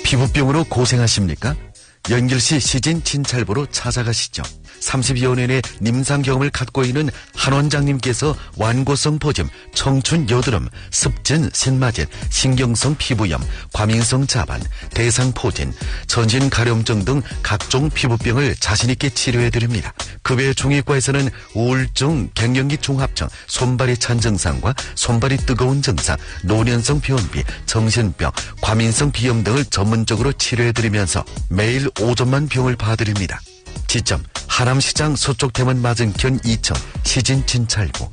피부병으로 고생하십니까? 연길시 시진 진찰부로 찾아가시죠. 32여 년의 nim상 경험을 갖고 있는 한 원장님께서 완고성 보즘, 청춘 여드름, 습진, 신마제, 신경성 피부염, 과민성 자반, 대상포진, 전신 가려움증 등 각종 피부병을 자신있게 치료해드립니다. 그 외 중의과에서는 우울증, 갱년기 종합증, 손발이 찬 증상과 손발이 뜨거운 증상, 노년성 변비, 정신병, 과민성 비염 등을 전문적으로 치료해드리면서 매일 5점만 병을 봐드립니다. 지점 하남시장 서쪽대문 맞은편 2층 시진진찰부